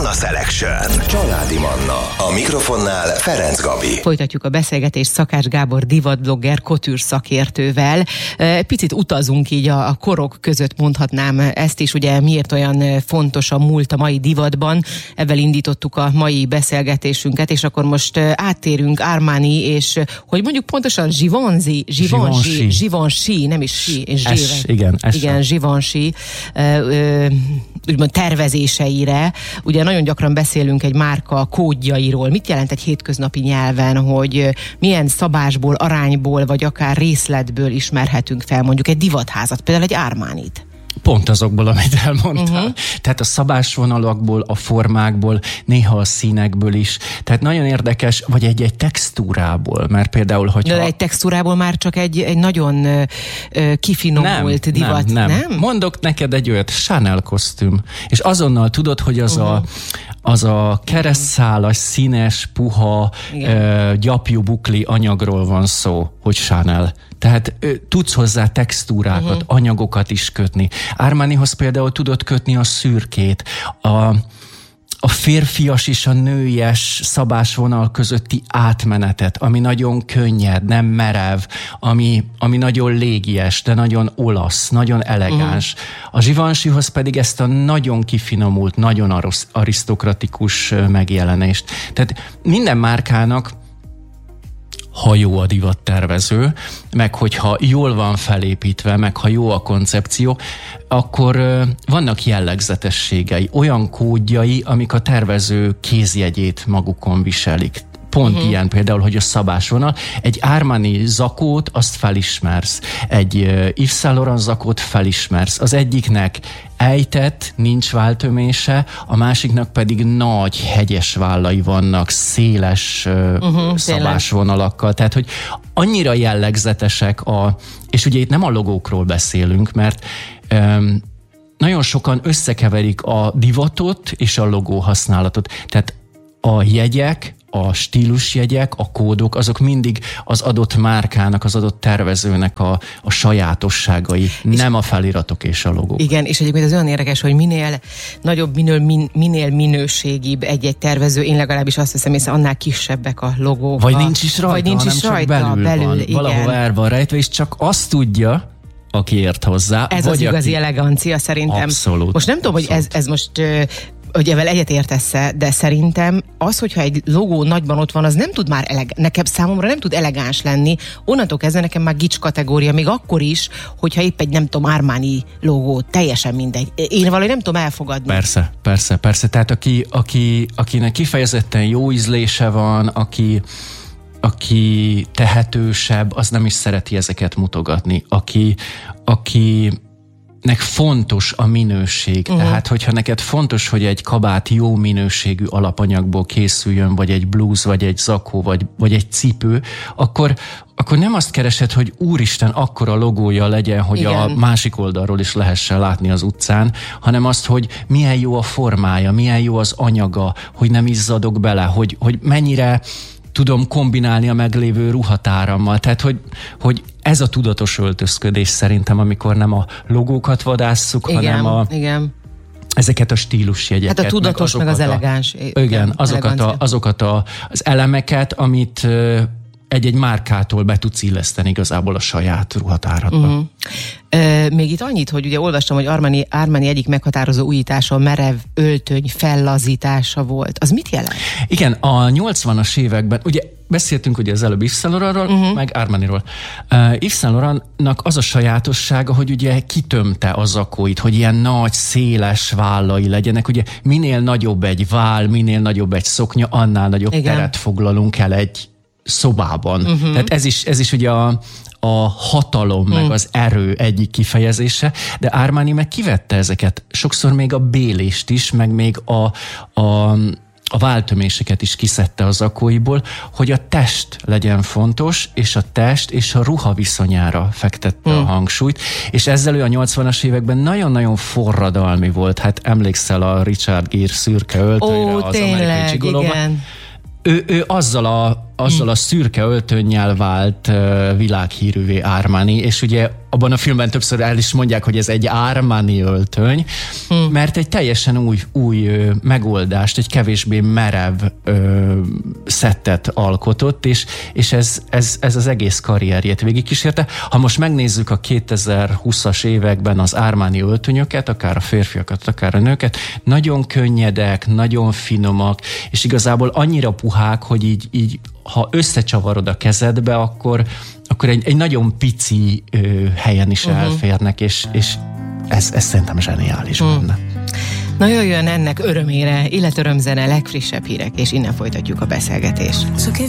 Manna Selection. Családi Manna. A mikrofonnál Ferenc Gabi. Folytatjuk a beszélgetést Szakács Gábor divatblogger, couture szakértővel. Picit utazunk így a korok között, mondhatnám ezt is, ugye miért olyan fontos a múlt a mai divatban. Ebben indítottuk a mai beszélgetésünket, és akkor most áttérünk Armani, és hogy mondjuk pontosan Givenchy, nem is si, és igen, Givenchy, úgymond tervezéseire. Ugye nagyon gyakran beszélünk egy márka kódjairól. Mit jelent egy hétköznapi nyelven, hogy milyen szabásból, arányból, vagy akár részletből ismerhetünk fel mondjuk egy divatházat, például egy Armanit? Pont azokból, amit elmondtál. Tehát a szabásvonalakból, a formákból, néha a színekből is. Tehát nagyon érdekes, vagy egy textúrából, mert például, hogyha... De egy textúrából már csak egy nagyon kifinomult divat, nem? Mondok neked egy olyat, Chanel kosztüm, és azonnal tudod, hogy az a keresztszálas, színes, puha, gyapjú bukli anyagról van szó, hogy Chanel. Tehát tudsz hozzá textúrákat, anyagokat is kötni. Armanihoz például tudod kötni a szürkét, a férfias és a nőies szabásvonal közötti átmenetet, ami nagyon könnyed, nem merev, ami nagyon légies, de nagyon olasz, nagyon elegáns. A Givenchyhoz pedig ezt a nagyon kifinomult, nagyon arisztokratikus megjelenést. Tehát minden márkának, ha jó a divattervező, meg hogyha jól van felépítve, meg ha jó a koncepció, akkor vannak jellegzetességei, olyan kódjai, amik a tervező kézjegyét magukon viselik. Pont ilyen például, hogy a szabásvonal. Egy Armani zakót, azt felismersz. Egy Yves Saint Laurent zakót felismersz. Az egyiknek ejtett, nincs váltömése, a másiknak pedig nagy, hegyes vállai vannak, széles szabásvonalakkal. Tehát, hogy annyira jellegzetesek és ugye itt nem a logókról beszélünk, mert nagyon sokan összekeverik a divatot és a logó használatot. Tehát a jegyek, a stílusjegyek, a kódok, azok mindig az adott márkának, az adott tervezőnek a sajátosságai, nem a feliratok és a logók. Igen, és egyébként ez olyan érdekes, hogy minél nagyobb, minél minőségibb egy-egy tervező, én legalábbis azt veszem észre, annál kisebbek a logók. Vagy nincs is rajta, hanem belül van. Igen. Valahol el van rejtve, és csak azt tudja, aki ért hozzá. Ez az igazi elegancia szerintem. Abszolút. Most nem tudom, hogy ez most... hogy ezzel egyet értesz-e, de szerintem az, hogyha egy logó nagyban ott van, az nem tud már nekem számomra nem tud elegáns lenni. Onnantól kezdve nekem már gics kategória, még akkor is, hogyha épp egy nem tudom Armani logó, teljesen mindegy. Én valahogy nem tudom elfogadni. Persze. Tehát akinek kifejezetten jó ízlése van, aki tehetősebb, az nem is szereti ezeket mutogatni. Nek fontos a minőség. Tehát, hogyha neked fontos, hogy egy kabát jó minőségű alapanyagból készüljön, vagy egy blúz, vagy egy zakó, vagy egy cipő, akkor nem azt keresed, hogy úristen, akkora logója legyen, hogy a másik oldalról is lehessen látni az utcán, hanem azt, hogy milyen jó a formája, milyen jó az anyaga, hogy nem izzadok bele, hogy mennyire tudom kombinálni a meglévő ruhatárammal. Tehát, hogy ez a tudatos öltözködés szerintem, amikor nem a logókat vadásszuk, hanem ezeket a stílusjegyeket. Hát a tudatos, meg az elegáns. Igen, azokat az elemeket, amit egy-egy márkától be tudsz illeszteni igazából a saját ruhatáradba. Még itt annyit, hogy ugye olvastam, hogy Armani egyik meghatározó újítása a merev öltöny fellazítása volt. Az mit jelent? Igen, a 80-as években, ugye beszéltünk ugye az előbb Yves Saint Laurentról, meg Armaniról. Yves Saint Laurentnak az a sajátossága, hogy ugye kitömte a zakóit, hogy ilyen nagy, széles vállai legyenek. Ugye minél nagyobb egy váll, minél nagyobb egy szoknya, annál nagyobb teret foglalunk el egy szobában. Tehát ez is ugye a hatalom, meg az erő egyik kifejezése, de Armani meg kivette ezeket. Sokszor még a bélést is, meg még a váltöméseket is kiszedte a zakóiból, hogy a test legyen fontos, és a test és a ruha viszonyára fektette a hangsúlyt, és ezzel ő a 80-as években nagyon-nagyon forradalmi volt. Hát emlékszel a Richard Gere szürke öltönyre az Amerikai Gigolóban. Ő azzal a szürke öltönnyel vált világhírűvé Armani, és ugye abban a filmben többször el is mondják, hogy ez egy Armani öltöny, mert egy teljesen új megoldást, egy kevésbé merev szettet alkotott, és ez az egész karrierjét végigkísérte. Ha most megnézzük a 2020-as években az Armani öltönyöket, akár a férfiakat, akár a nőket, nagyon könnyedek, nagyon finomak, és igazából annyira puhák, hogy így ha összecsavarod a kezedbe, akkor egy nagyon pici helyen is elférnek, és ez szerintem zseniális benne. Na jöjjön ennek örömére, illetörömzene, legfrissebb hírek, és innen folytatjuk a beszélgetést.